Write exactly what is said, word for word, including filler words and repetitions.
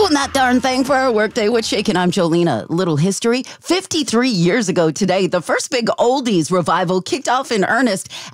Doing that darn thing for our workday with Shaken. I'm Jolena. Little history. fifty-three years ago today, the first big oldies revival kicked off in earnest